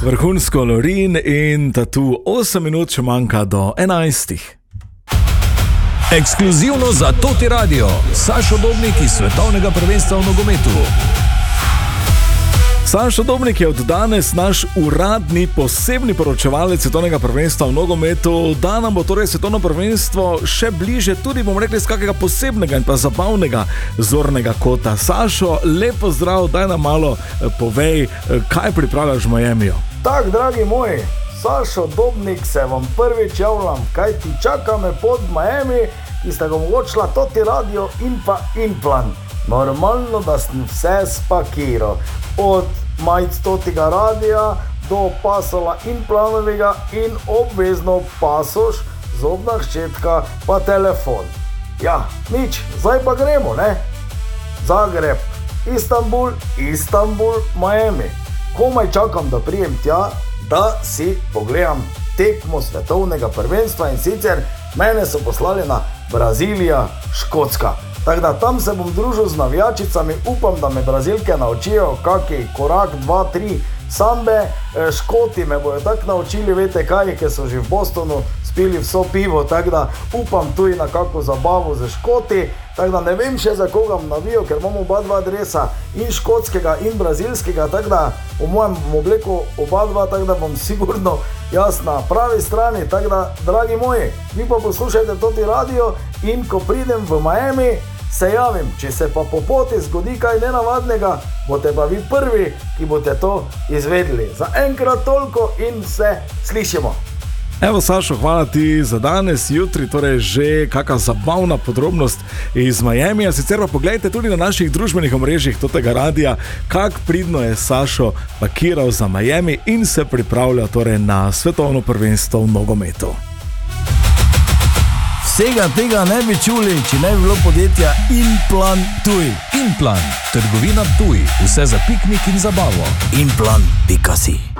Vrhunsko Lorin in Tatu 8 minut še manjka do 11. Ekskluzivno za Toti Radio, Sašo Dobnik iz svetovnega prvenstva v nogometu. Sašo Dobnik je od danes naš uradni posebni poročevalec svetovnega prvenstva v nogometu. Da nam bo torej svetovno prvenstvo še bliže, tudi bomo rekli z kakega posebnega in pa zabavnega zornega kota. Sašo, lepo zdrav, daj nam malo povej, kaj pripravljaš v Miamiju. Tak, dragi moji, Sašo Dobnik se vam prvič javljam, kaj ti čaka me pod Miami, ki sta ga omogočila Toti Radio in pa Implan. Normalno, da sem vse spakiral, od majic Totiga radija do pasola Implanovega in obvezno pasoš, zobna ščetka pa telefon. Ja, nič, zdaj pa gremo, ne? Zagreb, Istanbul, Miami. Komaj čakam, da prijem tja, da si pogledam tekmo svetovnega prvenstva in sicer mene so poslali na Brazilija, Škotska. Tako da tam se bom družil z navijačicami, upam, da me Brazilke naučijo kakšen korak, 2, 3 sambe. Škoti me bojo tako naučili, vete kaj, ker so že v Bostonu spili vso pivo, tako da upam tudi na kakšno zabavo z Škoti. Tako da ne vem še za koga bom navijal, ker imamo oba dva dresa, in škotskega in brazilskega, tako da v mojem bom oblekel oba dva, tako da bom sigurno jaz na pravi strani. Tako da, dragi moji, vi pa poslušajte Toti Radio in ko pridem v Miami, se javim. Če se pa po poti zgodi kaj nenavadnega, boste pa vi prvi, ki boste to izvedeli. Za enkrat toliko in se slišimo. Evo, Sašo, hvala ti za danes, jutri torej že kakšna zabavna podrobnost iz Miamija. Sicer pa pogledajte tudi na naših družbenih omrežjih Totega radija, kak pridno je Sašo pakiral za Miami in se pripravlja torej na svetovno prvenstvo v nogometu. Vsega tega ne bi čuli, če ne bi bilo podjetja Implan Tuj. Implan, trgovina Tuj, vse za piknik in zabavo. Implan.si